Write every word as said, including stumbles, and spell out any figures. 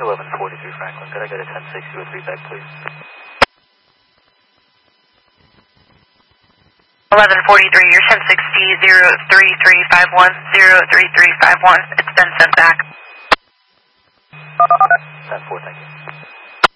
eleven forty-three Franklin, could I get a ten sixty with three back, please? eleven forty-three, you're ten sixty, zero three three five one, zero three three five one. It's been sent back. ten four, thank you.